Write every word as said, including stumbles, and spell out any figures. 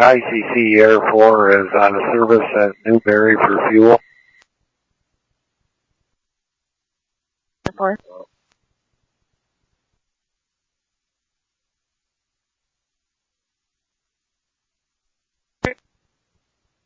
I C C Air four is on a service at Newberry for fuel. Four.